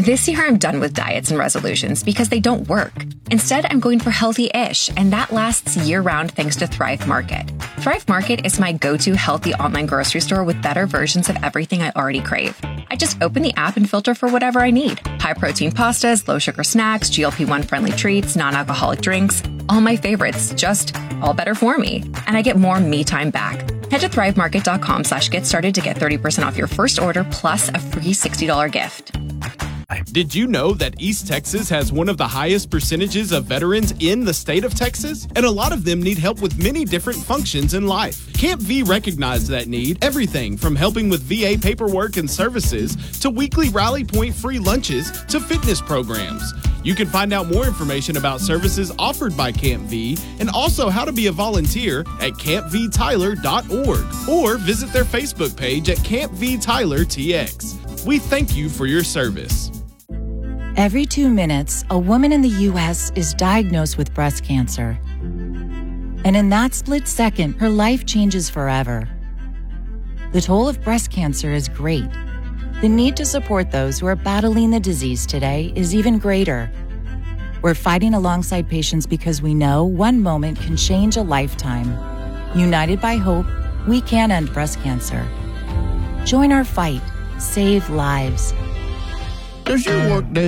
This year, I'm done with diets and resolutions because they don't work. Instead, I'm going for healthy-ish, and that lasts year-round thanks to Thrive Market. Thrive Market is my go-to healthy online grocery store with better versions of everything I already crave. I just open the app and filter for whatever I need. High-protein pastas, low-sugar snacks, GLP-1 friendly treats, non-alcoholic drinks. All my favorites, just all better for me. And I get more me time back. Head to thrivemarket.com/get started to get 30% off your first order plus a free $60 gift. Did you know that East Texas has one of the highest percentages of veterans in the state of Texas? And a lot of them need help with many different functions in life. Camp V recognized that need, everything from helping with VA paperwork and services to weekly Rally Point free lunches to fitness programs. You can find out more information about services offered by Camp V and also how to be a volunteer at campvtyler.org or visit their Facebook page at Camp V Tyler TX. We thank you for your service. Every 2 minutes, a woman in the U.S. is diagnosed with breast cancer. And in that split second, her life changes forever. The toll of breast cancer is great. The need to support those who are battling the disease today is even greater. We're fighting alongside patients because we know one moment can change a lifetime. United by hope, we can end breast cancer. Join our fight. Save lives. Does your work day